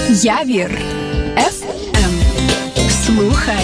Явір ФМ. Слухай.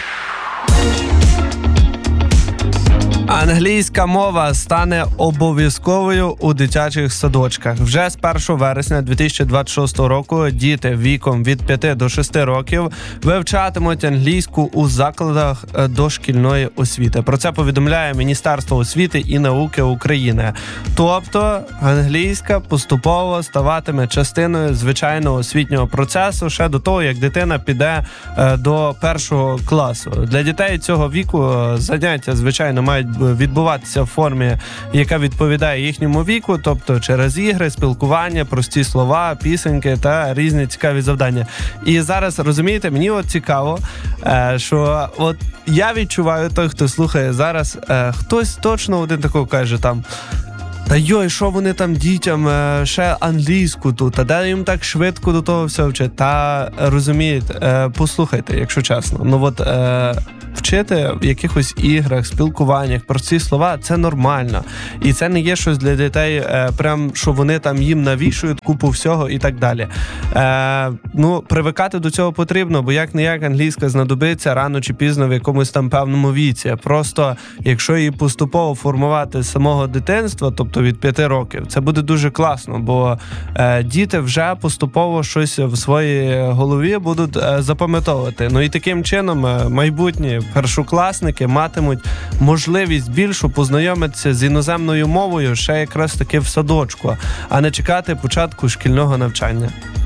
Англійська мова стане обов'язковою у дитячих садочках. Вже з 1 вересня 2026 року діти віком від 5 до 6 років вивчатимуть англійську у закладах дошкільної освіти. Про це повідомляє Міністерство освіти і науки України. Тобто англійська поступово ставатиме частиною звичайного освітнього процесу ще до того, як дитина піде до 1 класу. Для дітей цього віку заняття, звичайно, мають відбуватися в формі, яка відповідає їхньому віку, тобто через ігри, спілкування, прості слова, пісеньки та різні цікаві завдання. І зараз, розумієте, мені от цікаво, що от я відчуваю, той, хто слухає зараз, хтось точно один такого каже там: та йой, що вони там дітям ще англійську тут, а де їм так швидко до того все вчать? Та розумієте, послухайте, якщо чесно, ну от вчити в якихось іграх, спілкуваннях, прості слова – це нормально. І це не є щось для дітей, прям, що вони там їм навішують купу всього і так далі. Привикати до цього потрібно, бо як-не-як англійська знадобиться рано чи пізно в якомусь там певному віці. Просто, якщо її поступово формувати з самого дитинства, тобто від 5 років, це буде дуже класно, бо діти вже поступово щось в своїй голові будуть запам'ятовувати. Ну і таким чином майбутні першокласники матимуть можливість більшу познайомитися з іноземною мовою ще якраз таки в садочку, а не чекати початку шкільного навчання.